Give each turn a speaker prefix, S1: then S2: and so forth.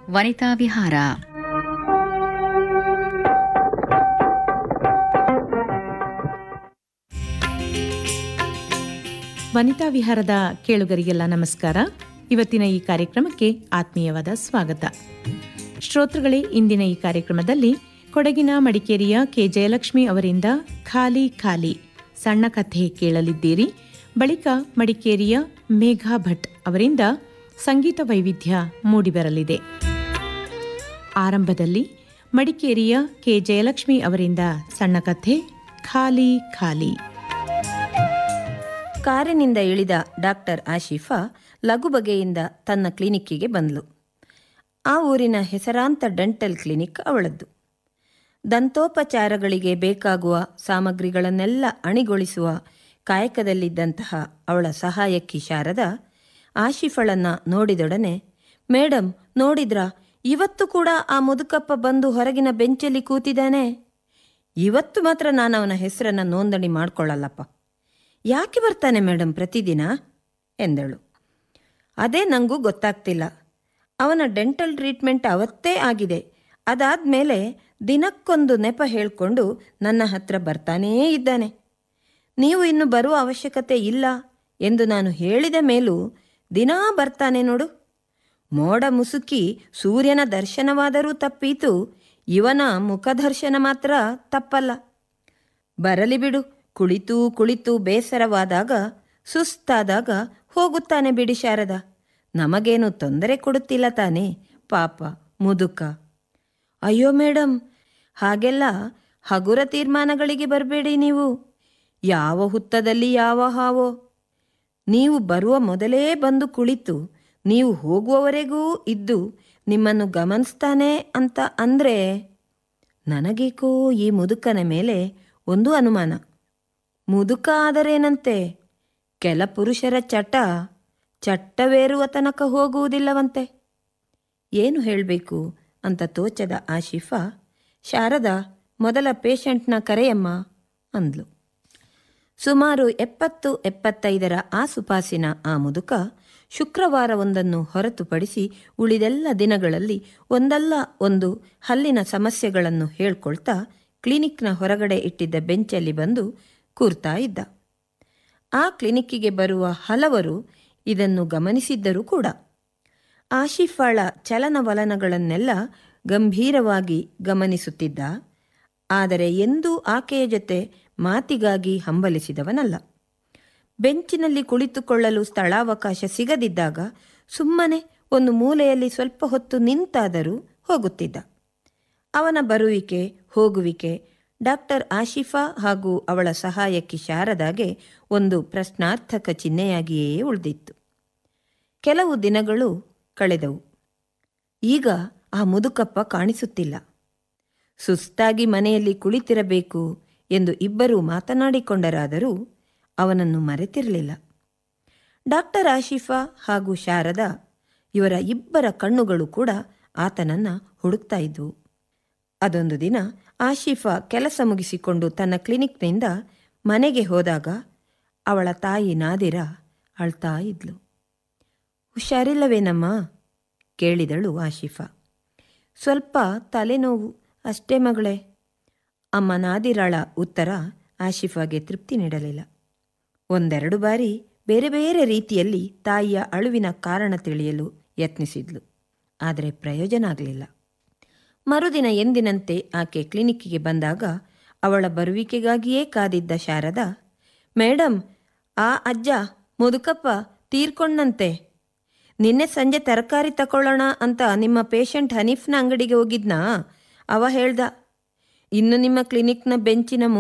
S1: ವನಿತಾ ವಿಹಾರ.
S2: ವನಿತಾ ವಿಹಾರದ ಕೇಳುಗರಿಗೆಲ್ಲ ನಮಸ್ಕಾರ. ಇವತ್ತಿನ ಈ ಕಾರ್ಯಕ್ರಮಕ್ಕೆ ಆತ್ಮೀಯವಾದ ಸ್ವಾಗತ. ಶ್ರೋತೃಗಳೇ, ಇಂದಿನ ಈ ಕಾರ್ಯಕ್ರಮದಲ್ಲಿ ಕೊಡಗಿನ ಮಡಿಕೇರಿಯ ಕೆ ಜಯಲಕ್ಷ್ಮಿ ಅವರಿಂದ ಖಾಲಿ ಖಾಲಿ ಸಣ್ಣ ಕಥೆ ಕೇಳಲಿದ್ದೀರಿ. ಬಳಿಕ ಮಡಿಕೇರಿಯ ಮೇಘಾ ಭಟ್ ಅವರಿಂದ ಸಂಗೀತ ವೈವಿಧ್ಯ ಮೂಡಿಬರಲಿದೆ. ಆರಂಭದಲ್ಲಿ ಮಡಿಕೇರಿಯ ಕೆ ಜಯಲಕ್ಷ್ಮಿ ಅವರಿಂದ ಸಣ್ಣ ಕಥೆ ಖಾಲಿ ಖಾಲಿ.
S3: ಕಾರಿನಿಂದ ಇಳಿದ ಡಾಕ್ಟರ್ ಆಶಿಫಾ ಲಘು ಬಗೆಯಿಂದ ತನ್ನ ಕ್ಲಿನಿಕ್ಕಿಗೆ ಬಂದ್ಲು. ಆ ಊರಿನ ಹೆಸರಾಂತ ಡೆಂಟಲ್ ಕ್ಲಿನಿಕ್ ಅವಳದ್ದು. ದಂತೋಪಚಾರಗಳಿಗೆ ಬೇಕಾಗುವ ಸಾಮಗ್ರಿಗಳನ್ನೆಲ್ಲ ಅಣಿಗೊಳಿಸುವ ಕಾಯಕದಲ್ಲಿದ್ದಂತಹ ಅವಳ ಸಹಾಯಕಿ ಶಾರದಾ ಆಶಿಫಳನ್ನ ನೋಡಿದೊಡನೆ, ಮೇಡಮ್ ನೋಡಿದ್ರಾ, ಇವತ್ತು ಕೂಡ ಆ ಮುದುಕಪ್ಪ ಬಂದು ಹೊರಗಿನ ಬೆಂಚಲ್ಲಿ ಕೂತಿದ್ದಾನೆ. ಇವತ್ತು ಮಾತ್ರ ನಾನು ಅವನ ಹೆಸರನ್ನು ನೋಂದಣಿ ಮಾಡ್ಕೊಳ್ಳಲ್ಲಪ್ಪ. ಯಾಕೆ ಬರ್ತಾನೆ ಮೇಡಮ್ ಪ್ರತಿದಿನ ಎಂದಳು. ಅದೇ ನನಗೂ ಗೊತ್ತಾಗ್ತಿಲ್ಲ. ಅವನ ಡೆಂಟಲ್ ಟ್ರೀಟ್ಮೆಂಟ್ ಅವತ್ತೇ ಆಗಿದೆ. ಅದಾದಮೇಲೆ ದಿನಕ್ಕೊಂದು ನೆಪ ಹೇಳಿಕೊಂಡು ನನ್ನ ಹತ್ರ ಬರ್ತಾನೇ ಇದ್ದಾನೆ. ನೀವು ಇನ್ನು ಬರುವ ಅವಶ್ಯಕತೆ ಇಲ್ಲ ಎಂದು ನಾನು ಹೇಳಿದ ಮೇಲೂ ದಿನಾ ಬರ್ತಾನೆ ನೋಡು. ಮೋಡ ಮುಸುಕಿ ಸೂರ್ಯನ ದರ್ಶನವಾದರೂ ತಪ್ಪೀತು, ಇವನ ಮುಖದರ್ಶನ ಮಾತ್ರ ತಪ್ಪಲ್ಲ. ಬರಲಿ ಬಿಡು, ಕುಳಿತು ಕುಳಿತು ಬೇಸರವಾದಾಗ ಸುಸ್ತಾದಾಗ ಹೋಗುತ್ತಾನೆ ಬಿಡಿ ಶಾರದಾ. ನಮಗೇನು ತೊಂದರೆ ಕೊಡುತ್ತಿಲ್ಲ ತಾನೇ, ಪಾಪ ಮುದುಕ. ಅಯ್ಯೋ ಮೇಡಮ್, ಹಾಗೆಲ್ಲ ಹಗುರ ತೀರ್ಮಾನಗಳಿಗೆ ಬರಬೇಡಿ ನೀವು. ಯಾವ ಹುತ್ತದಲ್ಲಿ ಯಾವ ಹಾವೋ. ನೀವು ಬರುವ ಮೊದಲೇ ಬಂದು ಕುಳಿತು ನೀವು ಹೋಗುವವರೆಗೂ ಇದ್ದು ನಿಮ್ಮನ್ನು ಗಮನಿಸ್ತಾನೆ ಅಂತ ಅಂದರೆ ನನಗೇಕೋ ಈ ಮುದುಕನ ಮೇಲೆ ಒಂದು ಅನುಮಾನ. ಮುದುಕ ಆದರೇನಂತೆ, ಕೆಲ ಪುರುಷರ ಚಟ್ಟವೇರುವ ತನಕ ಹೋಗುವುದಿಲ್ಲವಂತೆ. ಏನು ಹೇಳಬೇಕು ಅಂತ ತೋಚದ ಆಶಿಫಾ, ಶಾರದಾ ಮೊದಲ ಪೇಷಂಟ್ನ ಕರೆಯಮ್ಮ ಅಂದ್ಲು. ಸುಮಾರು 70-75 ಆಸುಪಾಸಿನ ಆ ಮುದುಕ ಶುಕ್ರವಾರವೊಂದನ್ನು ಹೊರತುಪಡಿಸಿ ಉಳಿದೆಲ್ಲ ದಿನಗಳಲ್ಲಿ ಒಂದಲ್ಲ ಒಂದು ಹಲ್ಲಿನ ಸಮಸ್ಯೆಗಳನ್ನು ಹೇಳ್ಕೊಳ್ತಾ ಕ್ಲಿನಿಕ್ನ ಹೊರಗಡೆ ಇಟ್ಟಿದ್ದ ಬೆಂಚಲ್ಲಿ ಬಂದು ಕೂರ್ತಾ ಇದ್ದ. ಆ ಕ್ಲಿನಿಕ್ಕಿಗೆ ಬರುವ ಹಲವರು ಇದನ್ನು ಗಮನಿಸಿದ್ದರೂ ಕೂಡ ಆಶಿಫಾಳ ಚಲನವಲನಗಳನ್ನೆಲ್ಲ ಗಂಭೀರವಾಗಿ ಗಮನಿಸುತ್ತಿದ್ದ. ಆದರೆ ಎಂದೂ ಆಕೆಯ ಜೊತೆ ಮಾತಿಗಾಗಿ ಹಂಬಲಿಸಿದವನಲ್ಲ. ಬೆಂಚಿನಲ್ಲಿ ಕುಳಿತುಕೊಳ್ಳಲು ಸ್ಥಳಾವಕಾಶ ಸಿಗದಿದ್ದಾಗ ಸುಮ್ಮನೆ ಒಂದು ಮೂಲೆಯಲ್ಲಿ ಸ್ವಲ್ಪ ಹೊತ್ತು ನಿಂತಾದರೂ ಹೋಗುತ್ತಿದ್ದ. ಅವನ ಬರುವಿಕೆ ಹೋಗುವಿಕೆ ಡಾಕ್ಟರ್ ಆಶಿಫಾ ಹಾಗೂ ಅವಳ ಸಹಾಯಕಿ ಶಾರದಾಗೆ ಒಂದು ಪ್ರಶ್ನಾರ್ಥಕ ಚಿಹ್ನೆಯಾಗಿಯೇ ಉಳಿದಿತ್ತು. ಕೆಲವು ದಿನಗಳು ಕಳೆದವು. ಈಗ ಆ ಮುದುಕಪ್ಪ ಕಾಣಿಸುತ್ತಿಲ್ಲ. ಸುಸ್ತಾಗಿ ಮನೆಯಲ್ಲಿ ಕುಳಿತಿರಬೇಕು ಎಂದು ಇಬ್ಬರೂ ಮಾತನಾಡಿಕೊಂಡರಾದರೂ ಅವನನ್ನು ಮರೆತಿರಲಿಲ್ಲ. ಡಾಕ್ಟರ್ ಆಶಿಫಾ ಹಾಗೂ ಶಾರದಾ ಇವರ ಇಬ್ಬರ ಕಣ್ಣುಗಳು ಕೂಡ ಆತನನ್ನು ಹುಡುಕ್ತಾ ಇದ್ವು. ಅದೊಂದು ದಿನ ಆಶಿಫಾ ಕೆಲಸ ಮುಗಿಸಿಕೊಂಡು ತನ್ನ ಕ್ಲಿನಿಕ್ನಿಂದ ಮನೆಗೆ ಹೋದಾಗ ಅವಳ ತಾಯಿ ನಾದಿರಾ ಅಳ್ತಾ ಇದ್ಲು. ಹುಷಾರಿಲ್ಲವೇನಮ್ಮ ಕೇಳಿದಳು ಆಶಿಫಾ. ಸ್ವಲ್ಪ ತಲೆನೋವು ಅಷ್ಟೇ ಮಗಳೇ. ಅಮ್ಮ ನಾದಿರಾಳ ಉತ್ತರ ಆಶಿಫಾಗೆ ತೃಪ್ತಿ ನೀಡಲಿಲ್ಲ. ಒಂದೆರಡು ಬಾರಿ ಬೇರೆ ಬೇರೆ ರೀತಿಯಲ್ಲಿ ತಾಯಿಯ ಅಳುವಿನ ಕಾರಣ ತಿಳಿಯಲು ಯತ್ನಿಸಿದ್ಲು. ಆದರೆ ಪ್ರಯೋಜನ ಆಗಲಿಲ್ಲ. ಮರುದಿನ ಎಂದಿನಂತೆ ಆಕೆ ಕ್ಲಿನಿಕ್ಕಿಗೆ ಬಂದಾಗ ಅವಳ ಬರುವಿಕೆಗಾಗಿಯೇ ಕಾದಿದ್ದ ಶಾರದಾ, ಮೇಡಮ್, ಆ ಅಜ್ಜ ಮುದುಕಪ್ಪ ತೀರ್ಕೊಂಡಂತೆ. ನಿನ್ನೆ ಸಂಜೆ ತರಕಾರಿ ತಗೊಳ್ಳೋಣ ಅಂತ ನಿಮ್ಮ ಪೇಷಂಟ್ ಹನೀಫ್ನ ಅಂಗಡಿಗೆ ಹೋಗಿದ್ನಾ? ಅವ ಹೇಳ್ದ, ಇನ್ನು ನಿಮ್ಮ ಕ್ಲಿನಿಕ್ನ ಬೆಂಚಿನ